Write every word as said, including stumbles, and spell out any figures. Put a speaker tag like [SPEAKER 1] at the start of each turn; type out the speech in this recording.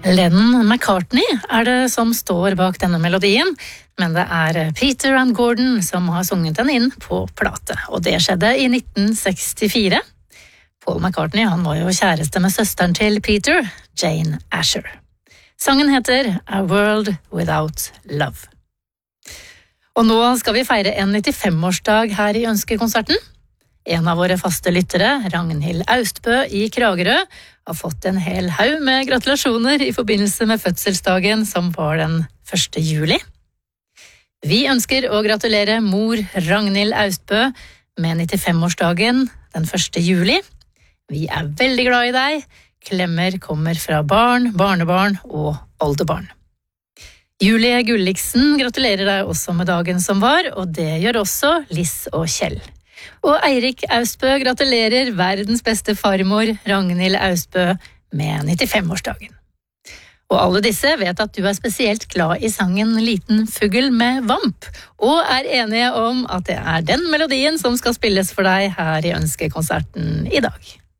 [SPEAKER 1] Lennon McCartney er det som står bak denne melodien, men det er Peter and Gordon som har sunget den inn på plate, og det skjedde i nitten sekstifire. Paul McCartney han var jo kjæreste med søsteren til Peter, Jane Asher. Sangen heter A World Without Love. Og nå skal vi feire en nittifem-årsdag her i Ønskekonserten. En av våre faste lyttere, Ragnhild Austbø i Kragerø, har fått en hel haug med gratulasjoner i forbindelse med fødselsdagen som var den første juli. Vi ønsker å gratulere mor Ragnhild Austbø med nittifem-årsdagen den første juli. Vi er veldig glad i deg. Klemmer kommer fra barn, barnebarn og oldebarn. Julie Gulliksen gratulerer deg også med dagen som var, og det gjør også Liss og Kjell. Og Eirik Austbø gratulerer verdens beste farmor, Ragnhild Austbø, med nittifem-årsdagen. Og alle disse vet at du er spesielt glad i sangen Liten fugl med vamp, og er enige om at det er den melodien som skal spilles for deg her i Ønskekonserten i dag.